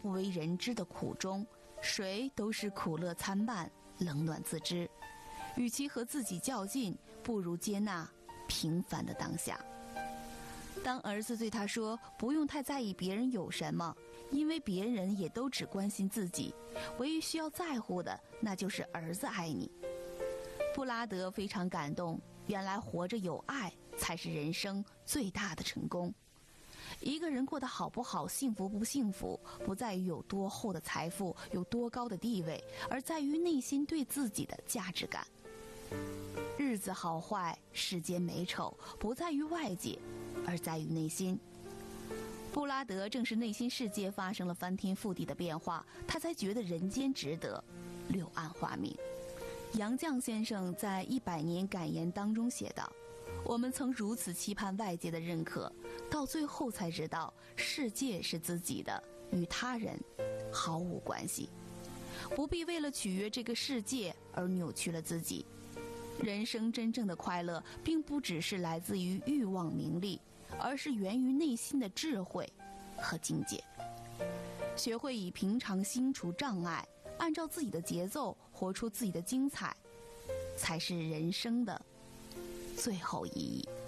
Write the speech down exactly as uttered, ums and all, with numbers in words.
不为人知的苦中，谁都是苦乐参半，冷暖自知。与其和自己较劲，不如接纳平凡的当下。当儿子对他说不用太在意别人有什么，因为别人也都只关心自己，唯一需要在乎的那就是儿子爱你。布拉德非常感动，原来活着有爱才是人生最大的成功。一个人过得好不好，幸福不幸福，不在于有多厚的财富，有多高的地位，而在于内心对自己的价值感。日子好坏，世间美丑，不在于外界，而在于内心。布拉德正是内心世界发生了翻天覆地的变化，他才觉得人间值得柳暗花明。杨绛先生在一百年感言当中写道，我们曾如此期盼外界的认可，到最后才知道世界是自己的，与他人毫无关系。不必为了取悦这个世界而扭曲了自己。人生真正的快乐并不只是来自于欲望名利，而是源于内心的智慧和境界。学会以平常心除障碍，按照自己的节奏活出自己的精彩，才是人生的最后意义。